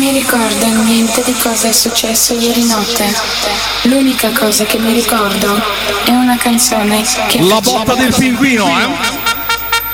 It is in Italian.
mi ricordo niente di cosa è successo ieri notte. L'unica cosa che mi ricordo è una canzone che La botta del pinguino, eh?